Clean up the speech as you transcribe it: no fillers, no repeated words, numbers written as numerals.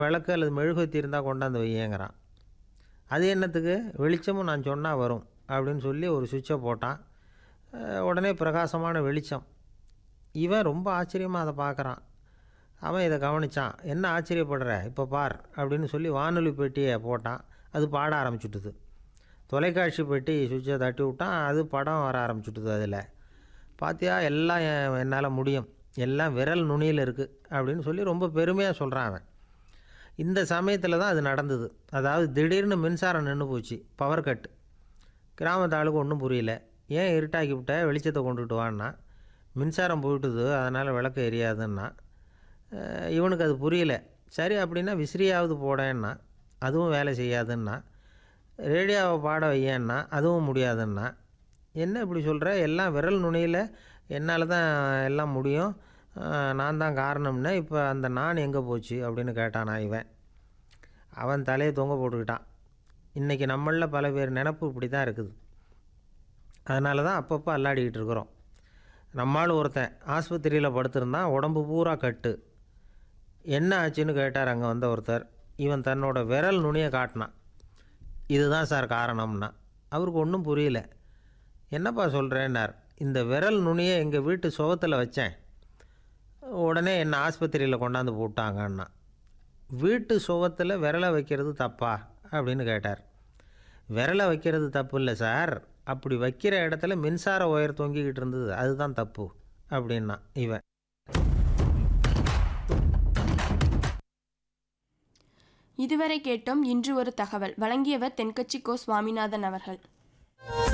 விளக்கு அல்லது மெழுகுவர்த்தி இருந்தால் கொண்டாந்து வையேங்கிறான். அது என்னத்துக்கு? வெளிச்சமும் நான் சொன்னால் வரும் அப்படின்னு சொல்லி ஒரு சுவிட்சை போட்டான். உடனே பிரகாசமான வெளிச்சம். இவன் ரொம்ப ஆச்சரியமாக அதை பார்க்குறான். அவன் இதை கவனித்தான். என்ன ஆச்சரியப்படுற, இப்போ பார் அப்படின்னு சொல்லி வானொலி பெட்டியை போட்டான். அது பாட ஆரம்பிச்சுட்டுது. தொலைக்காட்சி பெட்டி சுவிட்சை தட்டி விட்டான். அது படம் வர ஆரம்பிச்சுட்டுது. அதில் பார்த்தியா, எல்லாம் என்னால் முடியும், எல்லாம் விரல் நுனியில் இருக்குது அப்படின்னு சொல்லி ரொம்ப பெருமையாக சொல்கிறான் அவன். இந்த சமயத்தில் தான் அது நடந்தது. அதாவது திடீர்னு மின்சாரம் நின்று போச்சு, பவர் கட். கிராமத்து ஆளுக்கு ஒன்றும் புரியல. ஏன் இருட்டாக்கி விட்ட, வெளிச்சத்தை கொண்டுட்டு வான்னா. மின்சாரம் போயிட்டுது, அதனால் விளக்கு எரியாதுன்னா. இவனுக்கு அது புரியல. சரி அப்படின்னா விசிறியாவது போடேன்னா, அதுவும் வேலை செய்யாதுன்னா. ரேடியோவை பாட வையேன்னா, அதுவும் முடியாதுன்னா. என்ன இப்படி சொல்கிற, எல்லாம் விரல் நுனியில், என்னால் தான் எல்லாம் முடியும், நான் தான் காரணம்னு. இப்போ அந்த நான் எங்கே போச்சு அப்படின்னு கேட்டானா இவன். அவன் தலையை தொங்க போட்டுக்கிட்டான். இன்றைக்கி நம்மளில் பல பேர் நினப்பு இப்படி தான் இருக்குது. அதனால தான் அப்பப்போ அல்லாடிக்கிட்டு இருக்கிறோம். நம்மால் ஒருத்தன் ஆஸ்பத்திரியில் படுத்திருந்தான், உடம்பு பூரா கட்டு. என்ன ஆச்சுன்னு கேட்டார் அங்கே வந்த ஒருத்தர். இவன் தன்னோட விரல் நுனியை காட்டினான். இதுதான் சார் காரணம்னா. அவருக்கு ஒன்றும் புரியல. என்னப்பா சொல்கிறேன்னார். இந்த விரல் நுனியை எங்கள் வீட்டு சுவத்தில் வச்சேன், உடனே என்னை ஆஸ்பத்திரியில் கொண்டாந்து போட்டாங்கன்னா. வீட்டு சுவத்தில் விரலை வைக்கிறது தப்பா அப்படின்னு கேட்டார். விரலை வைக்கிறது தப்பு இல்லை சார், அப்படி வைக்கிற இடத்துல மின்சார ஒயர் தொங்கிக்கிட்டு இருந்தது, அதுதான் தப்பு அப்படின்னா இவன். இதுவரை கேட்டோம் இன்று ஒரு தகவல். வழங்கியவர் தென்கட்சி கோ சுவாமிநாதன் அவர்கள்.